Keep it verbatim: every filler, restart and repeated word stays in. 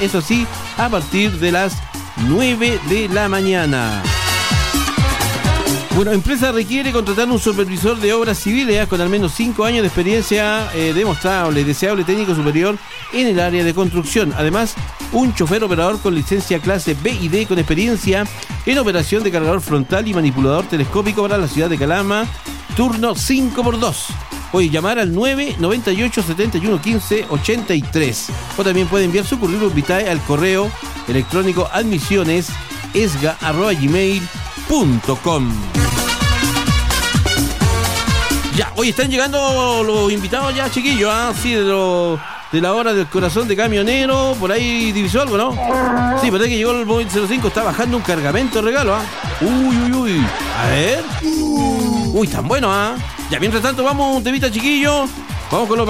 eso sí, a partir de las nueve de la mañana. Bueno, empresa requiere contratar un supervisor de obras civiles con al menos cinco años de experiencia eh, demostrable, deseable técnico superior en el área de construcción. Además, un chofer operador con licencia clase B y D con experiencia en operación de cargador frontal y manipulador telescópico para la ciudad de Calama, turno cinco por dos. Hoy llamar al nueve noventa y ocho, setenta y uno, quince, ochenta y tres. O también puede enviar su currículum vitae al correo electrónico admisiones esga arroba gmail punto com. Ya, hoy están llegando los invitados ya, chiquillos, ¿ah? Sí, de, lo, de la hora del corazón de camionero, por ahí divisó algo, ¿no? Sí, parece que llegó el Boeing cero cinco, está bajando un cargamento de regalo, ¿ah? Uy, uy, uy, a ver. Uy, tan bueno, ¿ah? Ya, mientras tanto, vamos, un temita, chiquillos. Vamos con los